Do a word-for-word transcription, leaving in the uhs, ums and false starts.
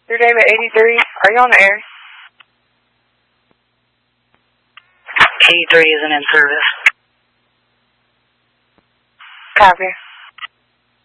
Your name at eighty-three. Are you on the air? eighty-three isn't in service. Copy.